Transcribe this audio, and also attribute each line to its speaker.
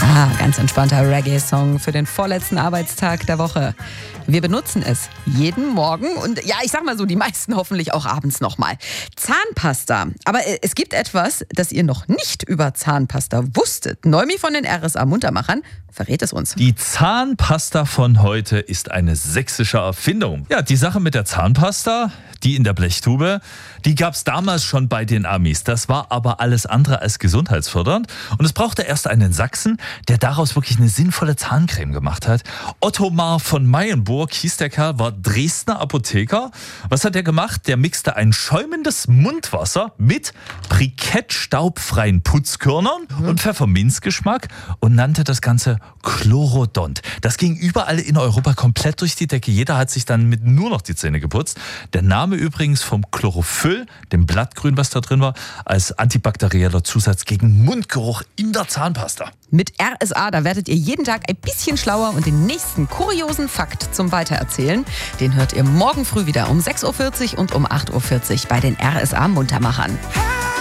Speaker 1: Ganz entspannter Reggae-Song für den vorletzten Arbeitstag der Woche. Wir benutzen es jeden Morgen und ja, ich sag mal so, die meisten hoffentlich auch abends nochmal. Zahnpasta. Aber es gibt etwas, das ihr noch nicht über Zahnpasta wusstet. Noemi von den RSA Muntermachern verrät es uns.
Speaker 2: Die Zahnpasta von heute ist eine sächsische Erfindung. Ja, die Sache mit der Zahnpasta, die in der Blechtube, die gab es damals schon bei den Amis. Das war aber alles andere als gesundheitsfördernd. Und es brauchte erst einen Sachsen, der daraus wirklich eine sinnvolle Zahncreme gemacht hat. Ottomar von Meyenburg hieß der Kerl, war Dresdner Apotheker. Was hat er gemacht? Der mixte ein schäumendes Mundwasser mit brikettstaubfreien Putzkörnern und Pfefferminzgeschmack und nannte das Ganze Chlorodont. Das ging überall in Europa komplett durch die Decke. Jeder hat sich dann mit nur noch die Zähne geputzt. Der Name übrigens vom Chlorophyll, dem Blattgrün, was da drin war, als antibakterieller Zusatz gegen Mundgeruch in der Zahnpasta.
Speaker 1: Mit RSA, da werdet ihr jeden Tag ein bisschen schlauer und den nächsten kuriosen Fakt zum Weitererzählen, den hört ihr morgen früh wieder um 6.40 Uhr und um 8.40 Uhr bei den RSA Muntermachern.